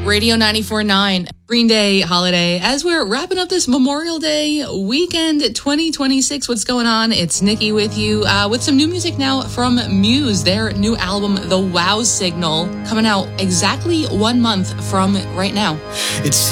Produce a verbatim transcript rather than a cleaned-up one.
Radio ninety-four point nine, Green Day Holiday. As we're wrapping up this Memorial Day weekend twenty twenty-six, what's going on? It's Nikki with you uh, with some new music now from Muse. Their new album, The Wow Signal, coming out exactly one month from right now. It's